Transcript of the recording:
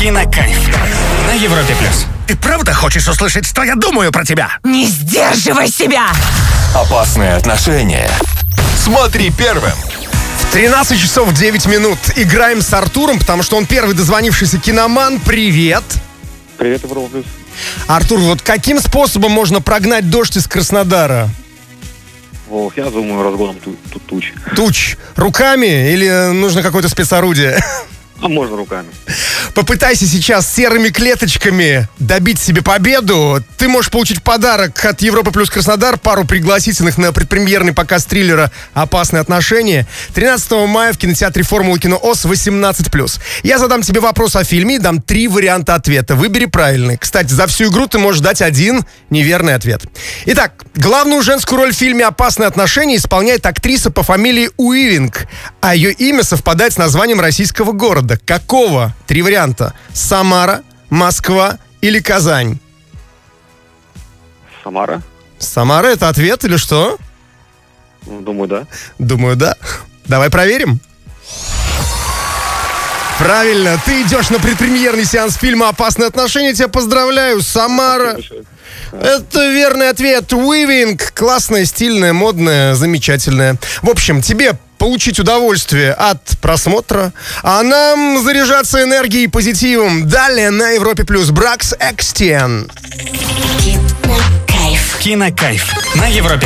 Кинокайф на Европе плюс. Ты правда хочешь услышать, что я думаю про тебя? Не сдерживай себя! Опасные отношения. Смотри первым. 13 часов 9 минут. Играем с Артуром, потому что он первый дозвонившийся киноман. Привет. Привет, Европа плюс. Артур, вот каким способом можно прогнать дождь из Краснодара? Ох, я думаю, разгоном туч. Туч. Руками или нужно какое-то спецорудие? А можно руками. Попытайся сейчас серыми клеточками добить себе победу. Ты можешь получить в подарок от Европы плюс Краснодар пару пригласительных на предпремьерный показ триллера «Опасные отношения» 13 мая в кинотеатре «Формула кино ОС» 18+. Я задам тебе вопрос о фильме и дам 3 варианта ответа. Выбери правильный. Кстати, за всю игру ты можешь дать 1 неверный ответ. Итак, главную женскую роль в фильме «Опасные отношения» исполняет актриса по фамилии Уивинг, а ее имя совпадает с названием российского города. Какого? 3 варианта. Самара, Москва или Казань? Самара? Самара — это ответ или что? Думаю, да. Думаю, да. Давай проверим. Правильно, ты идешь на предпремьерный сеанс фильма «Опасные отношения». Тебя поздравляю, Самара. Это верный ответ. Уивинг. Классная, стильная, модная, замечательная. В общем, тебе получить удовольствие от просмотра, а нам заряжаться энергией и позитивом. Далее на Европе плюс Бракс Экстен. Кинокайф на Европе.